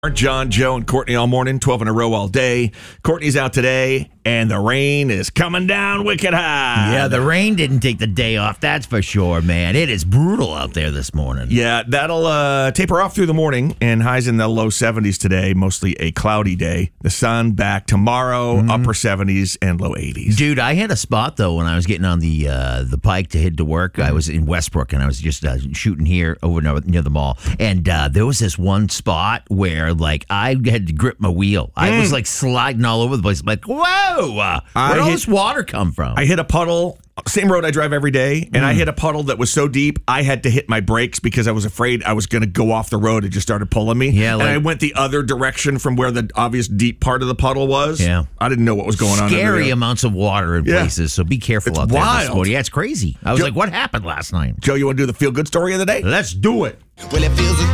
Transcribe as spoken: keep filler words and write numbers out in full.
John, Joe, and Courtney all morning, twelve in a row all day. Courtney's out today, and the rain is coming down wicked high. Yeah, the rain didn't take the day off, that's for sure, man. It is brutal out there this morning. Yeah, that'll uh, taper off through the morning, and highs in the low seventies today, mostly a cloudy day. The sun back tomorrow, mm-hmm. upper seventies and low eighties. Dude, I had a spot, though, when I was getting on the uh, the Pike to head to work. Mm-hmm. I was in Westbrook, and I was just uh, shooting here over near the mall. And uh, there was this one spot where, like, I had to grip my wheel. I mm. was, like, sliding all over the place. I'm like, whoa! Uh, where did all this water come from? I hit a puddle. Same road I drive every day, and mm. I hit a puddle that was so deep, I had to hit my brakes because I was afraid I was going to go off the road. It just started pulling me. Yeah, like, and I went the other direction from where the obvious deep part of the puddle was. Yeah. I didn't know what was going on. Scary amounts of water in yeah. places, so be careful it's out there wild. this morning. Yeah, it's crazy. I was Joe, like, what happened last night? Joe, you want to do the feel-good story of the day? Let's do it. Well, it feels